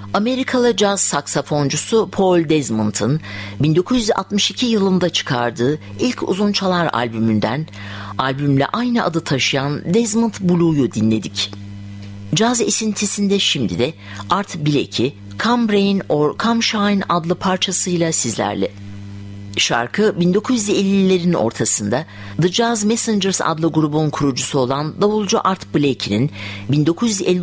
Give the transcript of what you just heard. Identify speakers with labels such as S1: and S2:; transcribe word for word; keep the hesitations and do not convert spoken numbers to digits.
S1: Amerikalı caz saksafoncusu Paul Desmond'ın bin dokuz yüz altmış iki yılında çıkardığı ilk uzun çalar albümünden albümle aynı adı taşıyan Desmond Blues'u dinledik. Caz esintisinde şimdi de Art Blakey, Come Rain or Come Shine adlı parçasıyla sizlerle. Şarkı bin dokuz yüz ellilerin ortasında The Jazz Messengers adlı grubun kurucusu olan davulcu Art Blakey'nin bin dokuz yüz elli